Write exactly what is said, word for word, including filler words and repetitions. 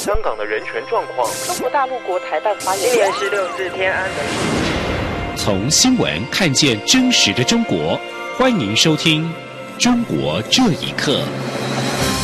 香港的人权状况。 中国大陆国台办发言人。 今年是六四天安门。 从新闻看见真实的中国，欢迎收听《中国这一刻》。